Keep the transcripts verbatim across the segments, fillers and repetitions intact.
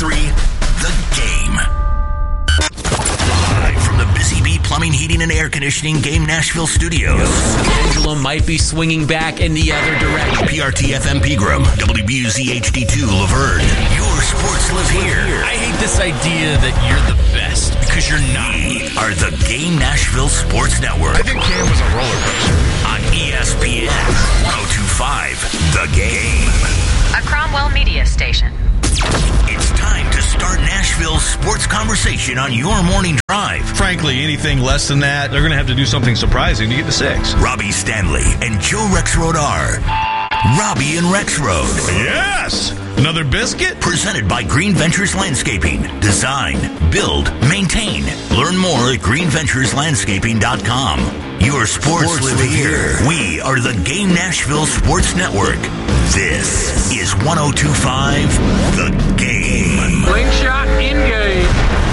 three, The Game. Live from the Busy Bee Plumbing, Heating, and Air Conditioning Game Nashville studios. Pendulum might be swinging back in the other direction. P R T F M Pegram, W B U Z H D two Laverne. Your sports live here. I hate this idea that you're the best because you're not. We are the Game Nashville Sports Network. I think Cam was a roller coaster. On E S P N one oh two point five, The Game. A Cromwell media station. It's time to start Nashville's sports conversation on your morning drive. Frankly, anything less than that, they're going to have to do something surprising to get to six. Robbie Stanley and Joe Rexrode are Robbie and Rexrode. Yes! Another biscuit? Presented by Green Ventures Landscaping. Design, build, maintain. Learn more at green ventures landscaping dot com. Your sports, sports live, live here. here. We are the Game Nashville Sports Network. This is one oh two point five, The Game. Slingshot in-game.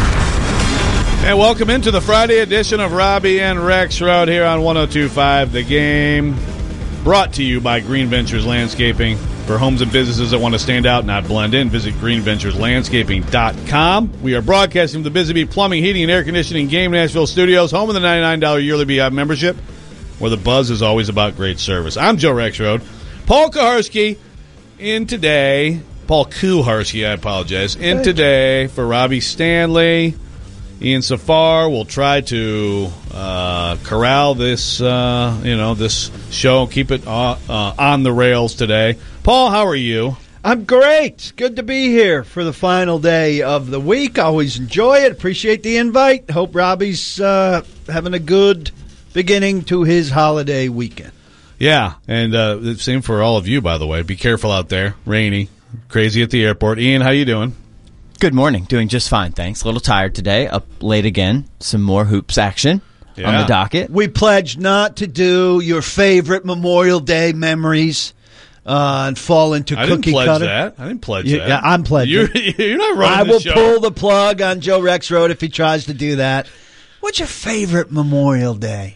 And welcome into the Friday edition of Robbie and Rexrode here on one oh two point five, The Game. Brought to you by Green Ventures Landscaping. For homes and businesses that want to stand out, not blend in, visit green ventures landscaping dot com. We are broadcasting from the Busy Bee Plumbing, Heating, and Air Conditioning Game Nashville Studios, home of the ninety-nine dollars yearly Beehive membership, where the buzz is always about great service. I'm Joe Rexrode. Paul Kuharsky in today. Paul Kuharsky, I apologize. In today for Robbie Stanley. Ian Safar will try to uh, corral this, uh, you know, this show, keep it uh, uh, on the rails today. Paul, how are you? I'm great. Good to be here for the final day of the week. Always enjoy it. Appreciate the invite. Hope Robbie's uh, having a good beginning to his holiday weekend. Yeah, and uh, same for all of you, by the way. Be careful out there. Rainy, crazy at the airport. Ian, how you doing? Good morning. Doing just fine, thanks. A little tired today. Up late again. Some more hoops action yeah. on the docket. We pledged not to do your favorite Memorial Day memories uh, and fall into I cookie cutter. I didn't pledge cutter. that. I didn't pledge you, that. Yeah, I'm pledging. You're, you're not running I the will show. pull the plug on Joe Rexrode if he tries to do that. What's your favorite Memorial Day?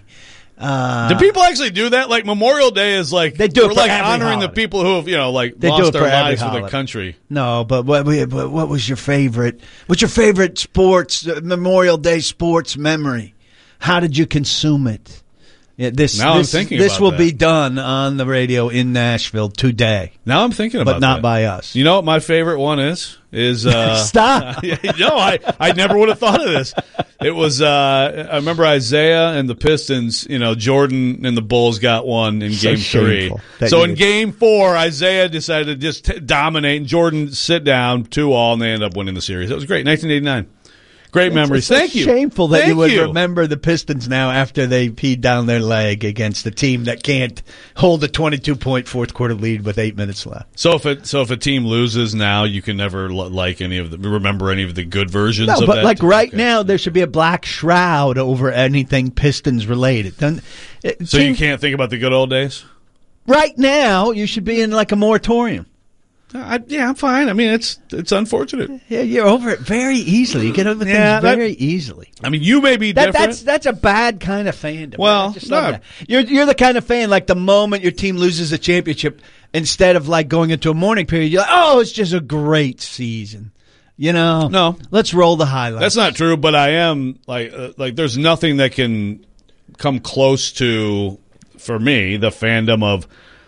Uh, do people actually do that? Like Memorial Day is like they do it we're for like every honoring holiday. the people who have you know like they lost do it their for lives for holiday. the country. No, but what, but what was your favorite? What's your favorite sports uh, Memorial Day sports memory? How did you consume it? Yeah, this now this, I'm thinking this about will that. be done on the radio in Nashville today. Now I'm thinking about but not that. by us. You know what my favorite one is? Is uh, Stop. no, I, I never would have thought of this. It was uh, I remember Isaiah and the Pistons. You know, Jordan and the Bulls got one in So Game Three. So in did. Game Four, Isaiah decided to just t- dominate, and Jordan sit down two all, and they ended up winning the series. It was great. nineteen eighty-nine. Great It's memories. so Thank you. Shameful that Thank you would you. remember the Pistons now after they peed down their leg against a team that can't hold a twenty-two point fourth quarter lead with eight minutes left. So if it so if a team loses now, you can never l- like any of the remember any of the good versions. No, of but that like team? right Okay. now, there should be a black shroud over anything Pistons related. Don't- it- So team- you can't think about the good old days. Right now, you should be in like a moratorium. I, yeah, I'm fine. I mean, it's it's unfortunate. Yeah, you're over it very easily. You get over Yeah, things that- very easily. I mean, you may be That, different. that's that's a bad kind of fandom. Well, I just love no. that. You're you're the kind of fan like the moment your team loses a championship, instead of like going into a mourning period, you're like, oh, it's just a great season. You know, No. let's roll the highlights. That's not true, but I am like uh, like there's nothing that can come close to, for me, the fandom of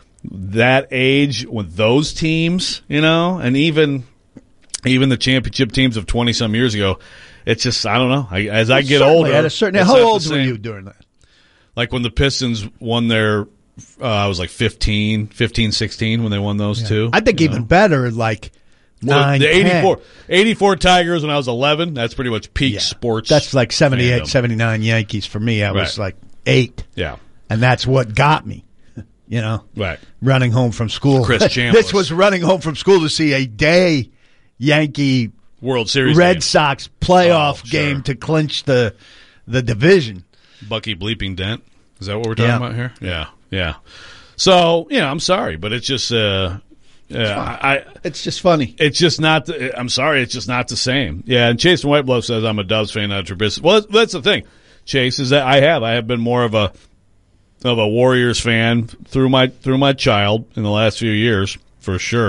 that age with those teams, you know, and even even the championship teams of twenty some years ago. It's just I don't know. I, as I get Certainly older, at a certain. it's How not the old were same. you during that? Like when the Pistons won their, uh, I was like fifteen, fifteen, sixteen when they won those two. I think you even know? better, like Well, nine, the ten. eighty-four, eighty-four Tigers when I was eleven. That's pretty much peak Yeah. sports. That's like seventy-eight, fandom. seventy-nine Yankees for me. I was Right. like eight, Yeah, and that's what got me. You know, right. running home from school. Chris Chambliss. This was running home from school to see a day Yankee World Series Red game. Sox playoff Oh, sure. game to clinch the the division. Bucky bleeping Dent. Is that what we're talking Yeah. about here? Yeah, yeah. So yeah, I'm sorry, but it's just uh, yeah, I, I It's just funny. it's just not. The, I'm sorry, it's just not the same. Yeah, and Chase Whiteblow says I'm a Dubs fan, not a Trubisky. Well, that's, that's the thing, Chase, is that I have I have been more of a of a Warriors fan through my through my child in the last few years for sure.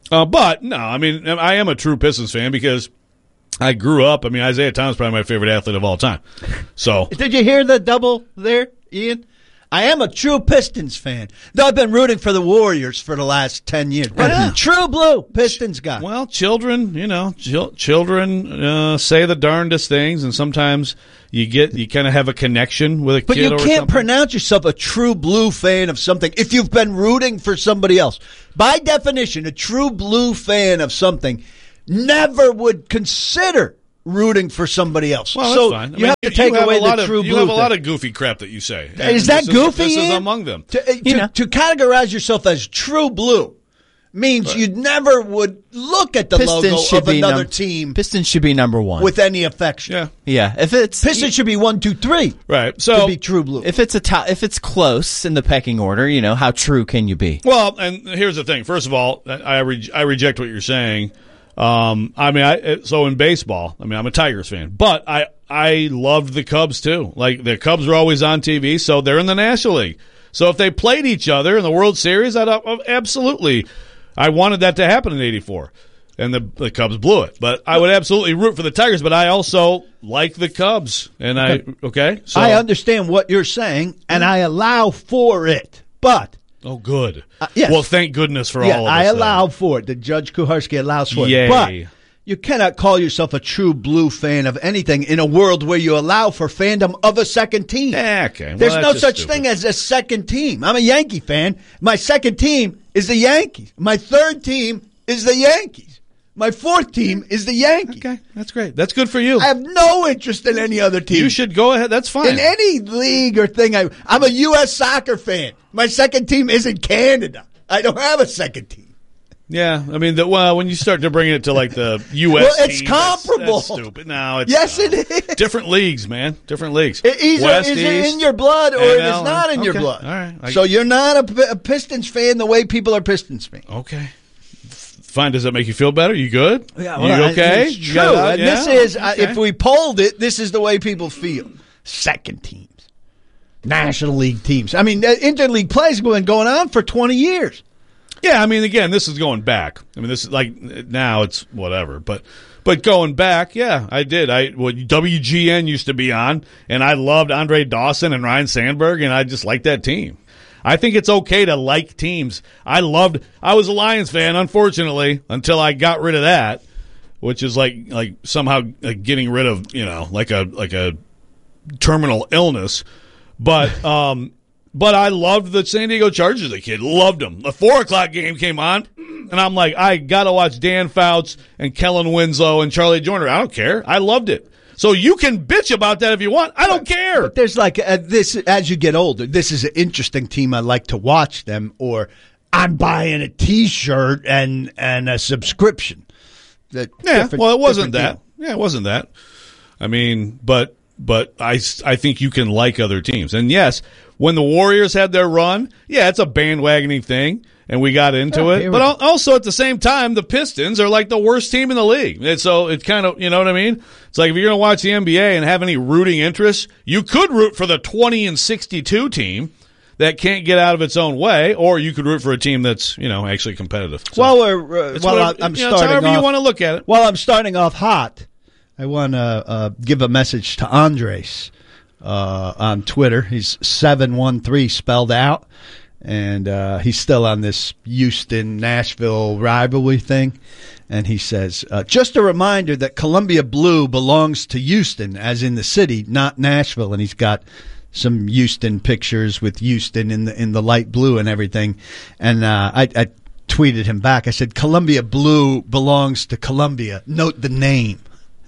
Uh, but, no, I mean, I am a true Pistons fan because I grew up. I mean, Isaiah Thomas is probably my favorite athlete of all time. So, did you hear the double there, Ian? I am a true Pistons fan. Though I've been rooting for the Warriors for the last ten years. But Yeah. true blue Pistons guy. well, children, you know, chil- children uh, say the darndest things, and sometimes you get you kind of have a connection with a But kid you or can't something. pronounce yourself a true blue fan of something if you've been rooting for somebody else. By definition, a true blue fan of something never would consider rooting for somebody else. Well, so that's fine. I you mean, have to take have away a lot the of, true You blue have a lot thing. of goofy crap that you say. Is And that this goofy? This is Ian? among them. To, uh, to, know. to categorize yourself as true blue means you never would look at the Pistons logo should of be another num- team Pistons should be number one. with any affection. Yeah, yeah, if it's Pistons should be one, two, three right. to So, be true blue. if it's a to- if it's close in the pecking order, you know, how true can you be? well, and here's the thing. First of all, I I, re- I reject what you're saying. Um, I mean, I so in baseball, I mean, I'm a Tigers fan, but I I loved the Cubs too. Like the Cubs were always on T V, so they're in the National League. So if they played each other in the World Series, I'd uh, absolutely. I wanted that to happen in eighty-four, and the the Cubs blew it. But I would absolutely root for the Tigers. But I also like the Cubs, and I okay. So I understand what you're saying, and I allow for it. But oh, good. Uh, yes. Well, thank goodness for yeah, all of us. I then. allow for it. The Judge Kuharski allows for Yay. it. But you cannot call yourself a true blue fan of anything in a world where you allow for fandom of a second team. Eh, okay. Well, There's that's no just such stupid. thing as a second team. I'm a Yankee fan. My second team is the Yankees. My third team is the Yankees. My fourth team is the Yankees. Okay, that's great. That's good for you. I have no interest in any other team. You should go ahead. That's fine. In any league or thing. I, I'm a U S soccer fan. My second team isn't Canada. I don't have a second team. Yeah, I mean, the, well, when you start to bring it to like the U S Well, it's team, that's- comparable. That's, stupid. No, it's Yes, not. it is. Different leagues, man. Different leagues. It either West, is it East. in your blood or it N L, is not in your okay, blood. all right. I- So you're not a, P- a Pistons fan the way people are Pistons fans. Okay. Fine. Does that make you feel better? You good? Yeah, you well, okay? It's You true. got that? And Yeah? this is, uh, Okay. if we polled it, this is the way people feel. Second teams, National League teams. I mean, uh, interleague plays have been going on for twenty years. Yeah, I mean, again, this is going back. I mean, this is like now it's whatever, but but going back, yeah, I did. I what W G N used to be on, and I loved Andre Dawson and Ryan Sandberg, and I just liked that team. I think it's okay to like teams. I loved. I was a Lions fan, unfortunately, until I got rid of that, which is like like somehow like getting rid of you know like a like a terminal illness, but. um But I loved the San Diego Chargers as a kid. Loved them. The four o'clock game came on, and I'm like, I got to watch Dan Fouts and Kellen Winslow and Charlie Joyner. I don't care. I loved it. So you can bitch about that if you want. I don't care. But there's like uh, this as you get older. This is an interesting team. I like to watch them. Or I'm buying a T-shirt and and a subscription. That Yeah, different- well, it wasn't different that. Yeah, it wasn't that. I mean, but but I, I think you can like other teams. And yes, when the Warriors had their run, yeah, it's a bandwagoning thing, and we got into Yeah, it. here But we- al- also at the same time, the Pistons are like the worst team in the league. And so it's kind of, you know what I mean? It's like if you're going to watch the N B A and have any rooting interest, you could root for the twenty and sixty-two team that can't get out of its own way, or you could root for a team that's, you know, actually competitive. So While we're uh, it's while whatever- I'm you know, it's starting however off, you want to look at it. while I'm starting off hot, I want to uh, give a message to Andres uh, on Twitter. He's seven one three spelled out, and uh, he's still on this Houston-Nashville rivalry thing. And he says, uh, just a reminder that Columbia Blue belongs to Houston, as in the city, not Nashville. And he's got some Houston pictures with Houston in the in the light blue and everything. And uh, I, I tweeted him back. I said, Columbia Blue belongs to Columbia. Note the name.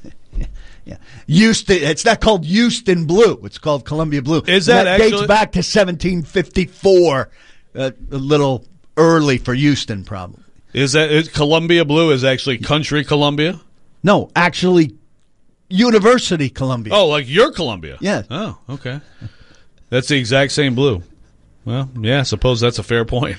Yeah, Houston. It's not called Houston Blue. It's called Columbia Blue. Is And that that dates actually- back to seventeen fifty-four? Uh, a little early for Houston, probably. Is that is Columbia Blue is actually country Columbia? No, actually, University Columbia. Oh, like your Columbia? Yes. Oh, okay. That's the exact same blue. Well, yeah, I suppose that's a fair point.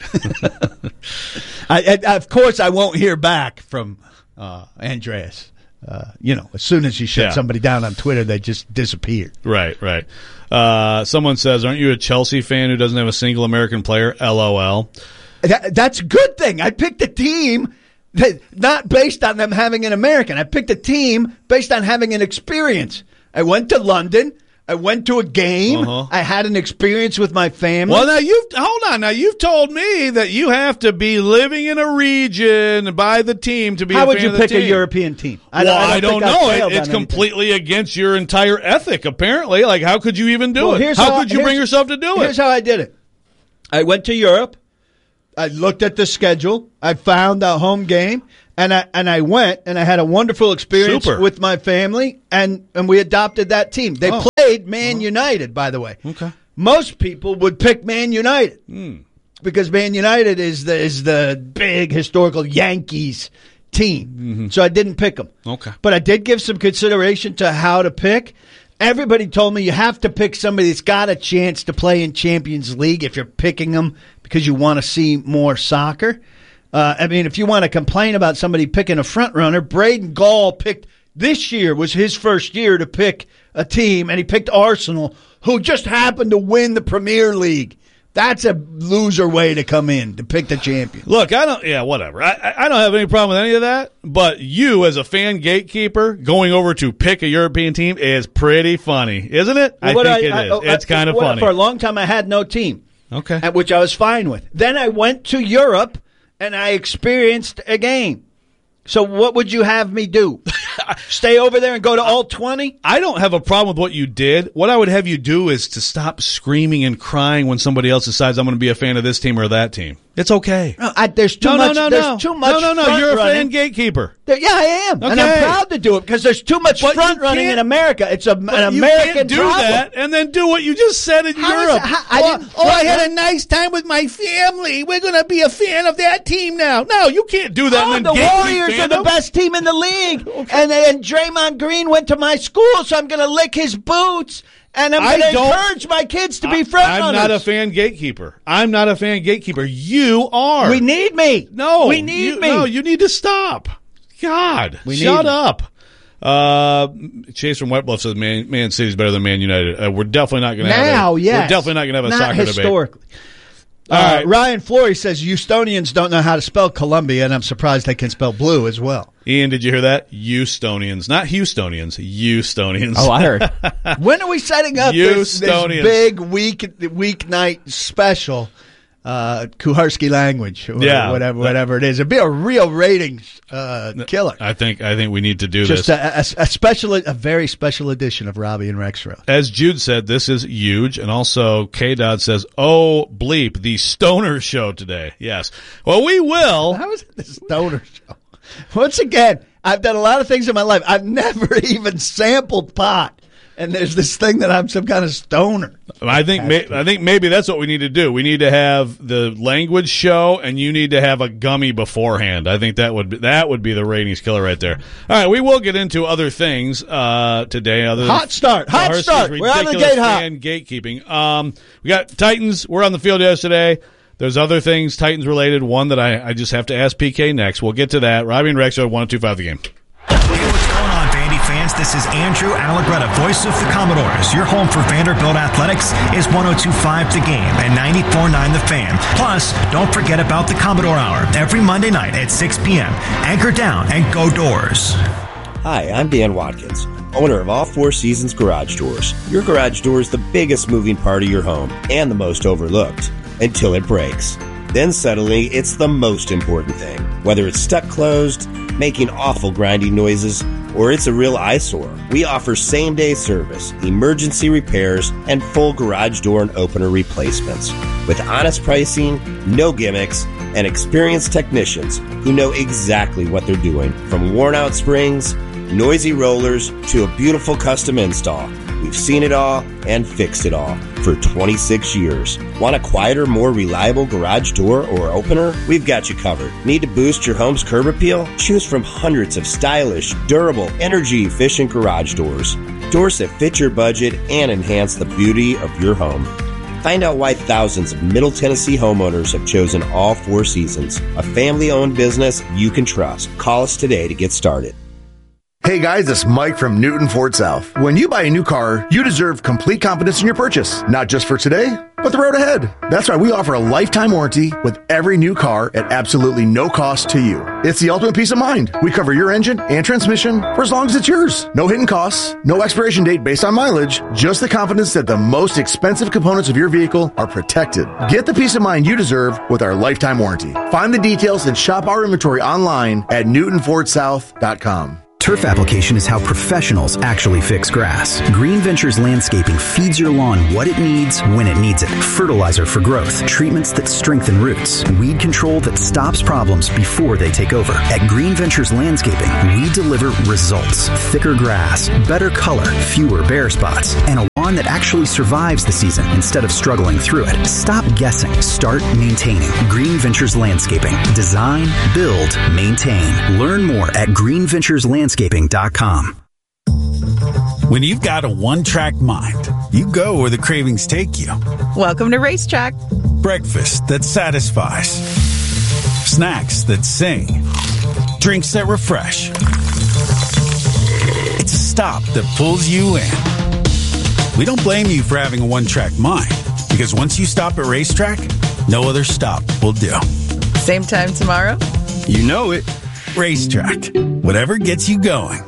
I, I, of course, I won't hear back from uh, Andreas. Uh, you know, as soon as you shut Yeah. somebody down on Twitter, they just disappear. Right, right. Uh, someone says, aren't you a Chelsea fan who doesn't have a single American player? LOL. That, that's a good thing. I picked a team Not based on them having an American. I picked a team based on having an experience. I went to London. I went to a game. Uh-huh. I had an experience with my family. Well, now you've hold on. Now you've told me that you have to be living in a region by the team to be. How a would fan you of the pick team. a European team? I, well, I don't, I don't know. It, it's on completely against your entire ethic. Apparently, like how could you even do well, it? How, how could you bring yourself to do here's it? Here's how I did it. I went to Europe. I looked at the schedule. I found a home game. And I and I went and I had a wonderful experience Super. with my family, and, and we adopted that team. They oh. played Man oh. United, by the way. Okay. Most people would pick Man United mm. because Man United is the is the big historical Yankees team. Mm-hmm. So I didn't pick them. Okay. But I did give some consideration to how to pick. Everybody told me you have to pick somebody that's got a chance to play in Champions League if you're picking them because you want to see more soccer. Uh, I mean, if you want to complain about somebody picking a front runner, Braden Gall picked this year was his first year to pick a team, and he picked Arsenal, who just happened to win the Premier League. That's a loser way to come in to pick the champion. Look, I don't. Yeah, whatever. I, I don't have any problem with any of that. But you, as a fan gatekeeper, going over to pick a European team is pretty funny, isn't it? Well, I think I, it I, is. I, it's kind of well, funny. For a long time, I had no team. Okay, which I was fine with. Then I went to Europe. And I experienced a game. So what would you have me do? Stay over there and go to all twenty? I don't have a problem with what you did. What I would have you do is to stop screaming and crying when somebody else decides I'm going to be a fan of this team or that team. It's okay. No, I, there's too no, much. No, no, there's no. too much. No, no, no. You're a running. fan gatekeeper. There, yeah, I am, okay. and I'm proud to do it because there's too much but front running in America. It's a, an American you can't do problem. that and then do what you just said in how Europe. Is, how, I oh, didn't, oh I had a nice time with my family. We're going to be a fan of that team now. No, you can't do that. Oh, and then the Warriors are the best team in the league, okay. and and Draymond Green went to my school, so I'm going to lick his boots. And I'm going to encourage my kids to be front I'm runners. not a fan gatekeeper. I'm not a fan gatekeeper. You are. We need me. No. We need you, me. No, you need to stop. God. We shut need up. Uh, Chase from White Bluff says Man, Man City's better than Man United. Uh, we're definitely not going to have Now, a, yes. We're definitely not going to have a not soccer historically. debate. Uh, All right. Ryan Flory says Houstonians don't know how to spell Columbia, and I'm surprised they can spell blue as well. Ian, did you hear that? Houstonians. Not Houstonians. Houstonians. Oh, I heard. When are we setting up this, this big week weeknight special? Uh, Kuharski language, or yeah, whatever, whatever it is. It'd be a real ratings uh, killer. I think. I think we need to do Just this. a, a, a special, a very special edition of Robbie and Rex Road. As Jude said, this is huge, and also K. Dodd says, "Oh bleep, the Stoner Show today." Yes. Well, we will. How is it the Stoner Show? Once again, I've done a lot of things in my life. I've never even sampled pot. And there's this thing that I'm some kind of stoner. I think may, I think maybe that's what we need to do. We need to have the language show, and you need to have a gummy beforehand. I think that would be, that would be the ratings killer right there. All right, we will get into other things uh, today. Other hot than start, hot start. We're on the gate hot. And gatekeeping. Um, we got Titans. We're on the field yesterday. There's other things Titans related. One that I, I just have to ask P K next. We'll get to that. Robbie and Rex are one two five the game. Fans, this is Andrew Allegretta, voice of the Commodores. Your home for Vanderbilt Athletics is one oh two point five The Game and ninety-four point nine The Fan. Plus, don't forget about the Commodore Hour every Monday night at six p.m. Anchor down and go Doors. Hi, I'm Dan Watkins, owner of All Four Seasons Garage Doors. Your garage door is the biggest moving part of your home and the most overlooked until it breaks. Then suddenly, it's the most important thing. Whether it's stuck closed, making awful grinding noises, or it's a real eyesore, we offer same-day service, emergency repairs, and full garage door and opener replacements. With honest pricing, no gimmicks, and experienced technicians who know exactly what they're doing. From worn-out springs, noisy rollers, to a beautiful custom install. We've seen it all and fixed it all for twenty-six years. Want a quieter, more reliable garage door or opener? We've got you covered. Need to boost your home's curb appeal? Choose from hundreds of stylish, durable, energy-efficient garage doors. Doors that fit your budget and enhance the beauty of your home. Find out why thousands of Middle Tennessee homeowners have chosen All Four Seasons, a family-owned business you can trust. Call us today to get started. Hey guys, it's Mike from Newton Ford South. When you buy a new car, you deserve complete confidence in your purchase, not just for today, but the road ahead. That's why we offer a lifetime warranty with every new car at absolutely no cost to you. It's the ultimate peace of mind. We cover your engine and transmission for as long as it's yours. No hidden costs, no expiration date based on mileage, just the confidence that the most expensive components of your vehicle are protected. Get the peace of mind you deserve with our lifetime warranty. Find the details and shop our inventory online at newton ford south dot com. Turf application is how professionals actually fix grass. Green Ventures Landscaping feeds your lawn what it needs when it needs it. Fertilizer for growth, treatments that strengthen roots, weed control that stops problems before they take over. At Green Ventures Landscaping, we deliver results. Thicker grass, better color, fewer bare spots, and a lawn that actually survives the season instead of struggling through it. Stop guessing. Start maintaining. Green Ventures Landscaping. Design, build, maintain. Learn more at green ventures landscaping dot com. When you've got a one-track mind, you go where the cravings take you. Welcome to Racetrack. Breakfast that satisfies. Snacks that sing. Drinks that refresh. It's a stop that pulls you in. We don't blame you for having a one-track mind, because once you stop at Racetrack, no other stop will do. Same time tomorrow? You know it. Racetrack. Whatever gets you going.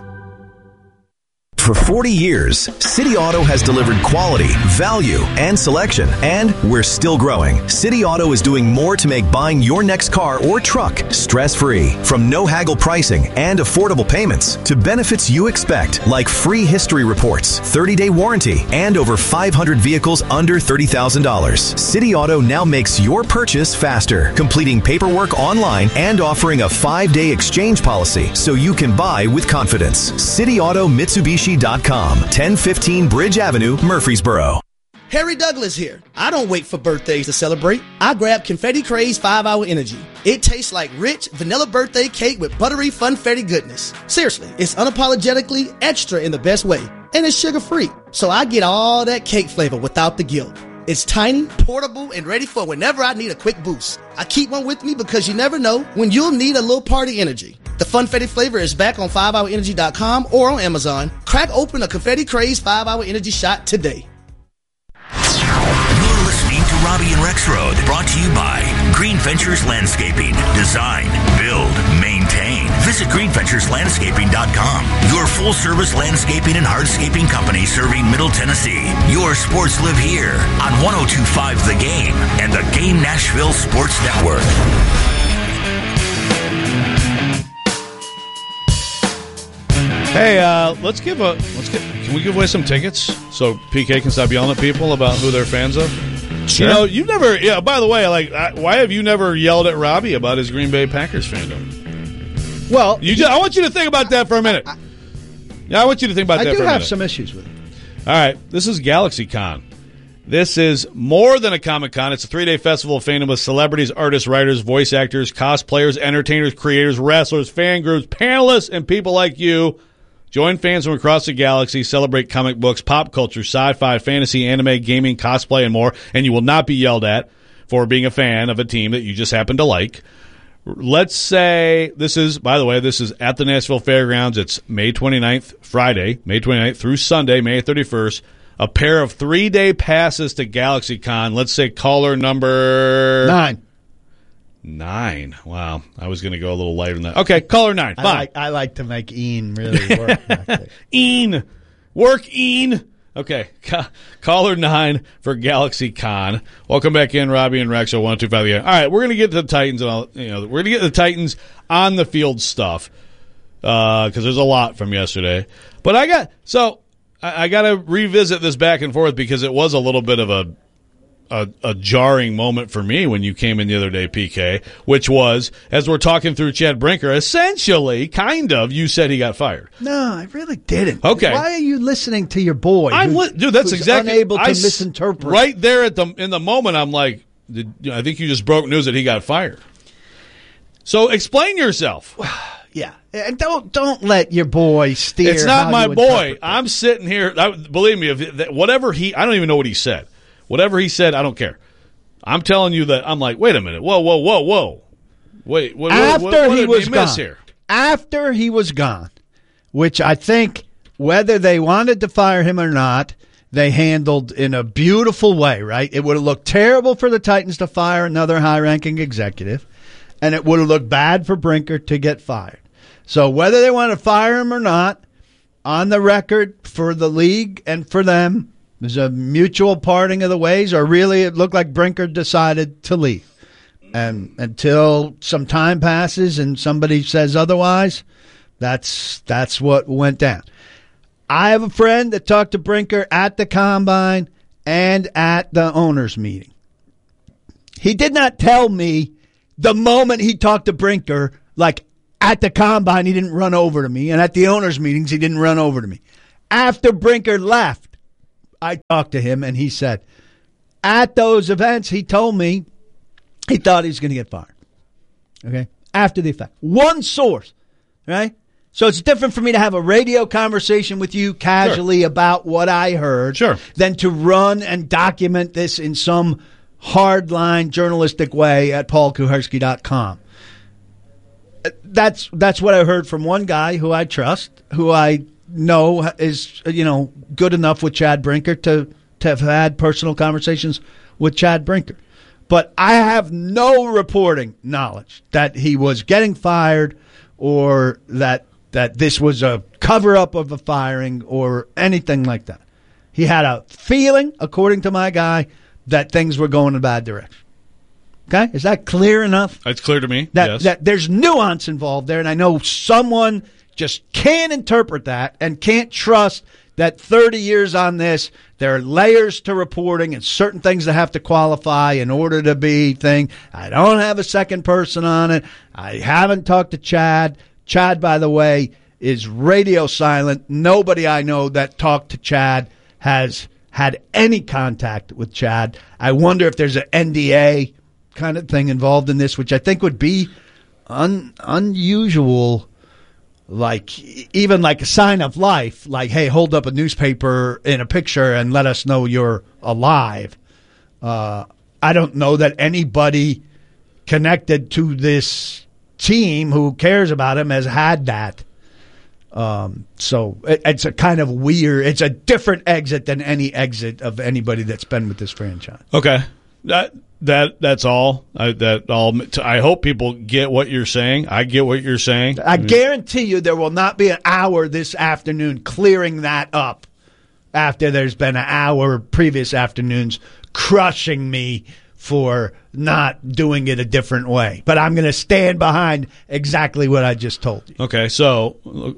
For forty years, City Auto has delivered quality, value, and selection, and we're still growing. City Auto is doing more to make buying your next car or truck stress-free. From no-haggle pricing and affordable payments to benefits you expect, like free history reports, thirty-day warranty, and over five hundred vehicles under thirty thousand dollars. City Auto now makes your purchase faster, completing paperwork online and offering a five-day exchange policy so you can buy with confidence. City Auto Mitsubishi dot com, ten fifteen Bridge Avenue, Murfreesboro. Harry Douglas here. I don't wait for birthdays to celebrate. I grab Confetti Craze five hour Energy. It tastes like rich vanilla birthday cake with buttery funfetti goodness. Seriously, it's unapologetically extra in the best way. And it's sugar-free. So I get all that cake flavor without the guilt. It's tiny, portable, and ready for whenever I need a quick boost. I keep one with me because you never know when you'll need a little party energy. The Funfetti flavor is back on five hour energy dot com or on Amazon. Crack open a Confetti Craze five hour Energy shot today. You're listening to Robbie and Rex Road, brought to you by Green Ventures Landscaping. Design, build, maintain. Visit green ventures landscaping dot com. Your full-service landscaping and hardscaping company serving Middle Tennessee. Your sports live here on one oh two point five The Game and the Game Nashville Sports Network. Hey, uh, let's give a let's get. Can we give away some tickets so P K can stop yelling at people about who they're fans of? Sure. You know, you've never. Yeah. By the way, like, I, why have you never yelled at Robbie about his Green Bay Packers fandom? Well, you. Just, I want you to think about that for a minute. Yeah, I want you to think about I that. do for a have minute. some issues with it. All right, this is GalaxyCon. This is more than a Comic-Con. It's a three-day festival of fandom with celebrities, artists, writers, voice actors, cosplayers, entertainers, creators, wrestlers, fan groups, panelists, and people like you. Join fans from across the galaxy, celebrate comic books, pop culture, sci-fi, fantasy, anime, gaming, cosplay, and more, and you will not be yelled at for being a fan of a team that you just happen to like. Let's say this is, by the way, this is at the Nashville Fairgrounds. It's May twenty-ninth, Friday, May twenty-ninth through Sunday, May thirty-first. A pair of three-day passes to GalaxyCon. Let's say caller number... Nine. Nine. Wow. I was going to go a little lighter than that. Okay, caller nine. Fine. I like, I like to make Ian really work back there. Ian. Work, Ian. Okay. Ca- caller nine for GalaxyCon. Welcome back in, Robbie and Rex. one oh two point five. All right, we're going to get to the Titans. and all, you know, We're going to get to the Titans on the field stuff because uh, there's a lot from yesterday. But I got... So, I, I got to revisit this back and forth because it was a little bit of a A, a jarring moment for me when you came in the other day, P K, which was, as we're talking through Chad Brinker, essentially, kind of, you said he got fired. No, I really didn't. Okay. Why are you listening to your boy? I'm li- Dude, that's who's exactly... unable to I, misinterpret. Right there at the in the moment, I'm like, did, you know, I think you just broke news that he got fired. So explain yourself. Yeah. And don't don't let your boy steer. It's not how my you boy. I'm sitting here. I, believe me, if whatever he... I don't even know what he said. Whatever he said, I don't care. I'm telling you that I'm like, wait a minute. Whoa, whoa, whoa, whoa. Wait, what, After what, what he did was we miss gone. here? After he was gone, which I think whether they wanted to fire him or not, they handled in a beautiful way, right? It would have looked terrible for the Titans to fire another high-ranking executive, and it would have looked bad for Brinker to get fired. So whether they want to fire him or not, on the record for the league and for them, there's a mutual parting of the ways, or really it looked like Brinker decided to leave. And until some time passes and somebody says otherwise, that's that's what went down. I have a friend that talked to Brinker at the Combine and at the owners' meeting. He did not tell me the moment he talked to Brinker, like at the Combine, he didn't run over to me, and at the owners' meetings, he didn't run over to me. After Brinker left, I talked to him, and he said, at those events, he told me he thought he was going to get fired. Okay? After the effect. One source, right? So it's different for me to have a radio conversation with you casually sure. about what I heard sure. than to run and document this in some hardline journalistic way at paul kuharsky dot com. That's that's what I heard from one guy who I trust, who I know is, you know, good enough with Chad Brinker to, to have had personal conversations with Chad Brinker. But I have no reporting knowledge that he was getting fired or that that this was a cover-up of a firing or anything like that. He had a feeling, according to my guy, that things were going in a bad direction. Okay? Is that clear enough? It's clear to me, that, yes. That there's nuance involved there, and I know someone just can't interpret that and can't trust that thirty years on this, there are layers to reporting and certain things that have to qualify in order to be thing. I don't have a second person on it. I haven't talked to Chad. Chad, by the way, is radio silent. Nobody I know that talked to Chad has had any contact with Chad. I wonder if there's an N D A kind of thing involved in this, which I think would be un- unusual, like even like a sign of life, like, hey, hold up a newspaper in a picture and let us know you're alive. Uh, I don't know that anybody connected to this team who cares about him has had that. Um, so it, it's a kind of weird, it's a different exit than any exit of anybody that's been with this franchise. Okay. That that that's all. I, that all. I hope people get what you're saying. I get what you're saying. I guarantee you there will not be an hour this afternoon clearing that up after there's been an hour previous afternoons crushing me for not doing it a different way. But I'm going to stand behind exactly what I just told you. Okay, so,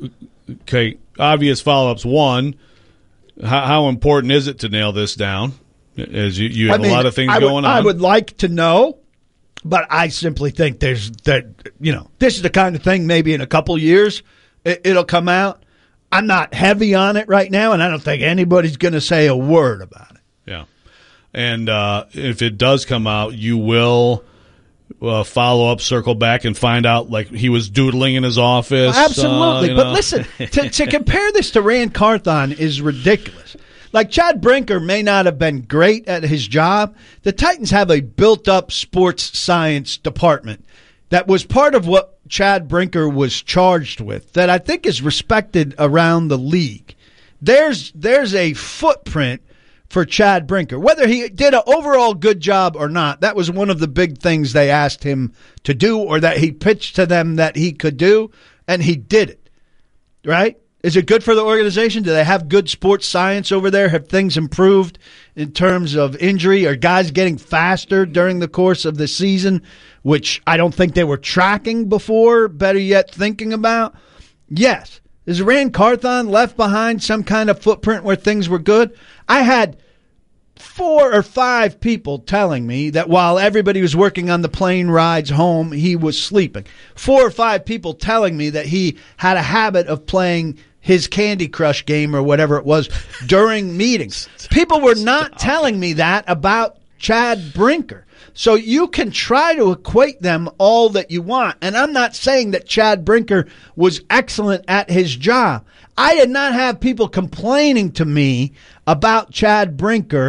okay, obvious follow-ups. One, how, how important is it to nail this down? As you, you have I mean, a lot of things I going would, on. I would like to know, but I simply think there's that, you know, this is the kind of thing maybe in a couple years it, it'll come out. I'm not heavy on it right now, and I don't think anybody's going to say a word about it. Yeah. And uh, if it does come out, you will uh, follow up, circle back, and find out like he was doodling in his office. Well, absolutely. Uh, but know. listen, to, to compare this to Rand Carthon is ridiculous. Like Chad Brinker may not have been great at his job. The Titans have a built-up sports science department that was part of what Chad Brinker was charged with that I think is respected around the league. There's there's a footprint for Chad Brinker. Whether he did an overall good job or not, that was one of the big things they asked him to do or that he pitched to them that he could do, and he did it. Right? Is it good for the organization? Do they have good sports science over there? Have things improved in terms of injury? Are guys getting faster during the course of the season, which I don't think they were tracking before, better yet thinking about? Yes. Is Rand Carthon left behind some kind of footprint where things were good? I had four or five people telling me that while everybody was working on the plane rides home, he was sleeping. Four or five people telling me that he had a habit of playing his Candy Crush game or whatever it was during meetings. People were not telling me that about Chad Brinker. So you can try to equate them all that you want. And I'm not saying that Chad Brinker was excellent at his job. I did not have people complaining to me about Chad Brinker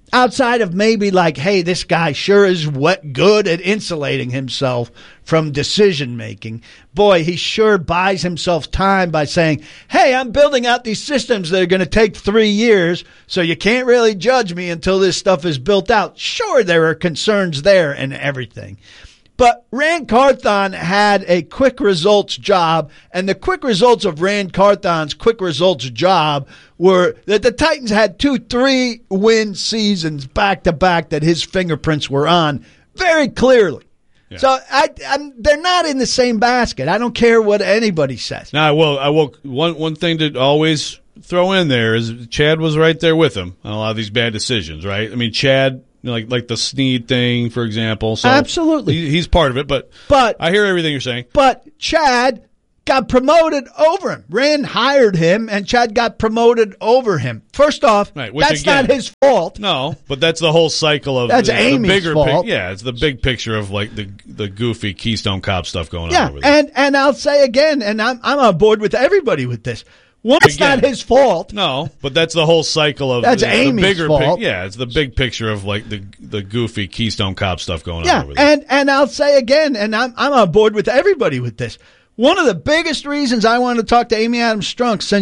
outside of maybe like, hey, this guy sure is what good at insulating himself from decision making. Boy, he sure buys himself time by saying, hey, I'm building out these systems that are going to take three years, so you can't really judge me until this stuff is built out. Sure, there are concerns there and everything. But Rand Carthon had a quick results job, and the quick results of Rand Carthon's quick results job were that the Titans had two three-win seasons back-to-back that his fingerprints were on very clearly. Yeah. So I, I'm, they're not in the same basket. I don't care what anybody says. Now, I will. I will. One one thing to always throw in there is Chad was right there with him on a lot of these bad decisions. Right? I mean, Chad, like like the Snead thing, for example. So absolutely, he, he's part of it. But but I hear everything you're saying. But Chad got promoted over him. Rand hired him, and Chad got promoted over him. First off, right, that's again, not his fault. No, but that's the whole cycle of that's the, Amy's the bigger fault. Pic- yeah, it's the big picture of like the the goofy Keystone Cop stuff going yeah, on over there. and and I'll say again, and I'm I'm on board with everybody with this. One, it's not his fault. No, but that's the whole cycle of that's the, Amy's the bigger fault. Pic- yeah, it's the big picture of like the the goofy Keystone Cop stuff going yeah, on over there. and and I'll say again, and I'm I'm on board with everybody with this. One of the biggest reasons I wanted to talk to Amy Adams Strunk, since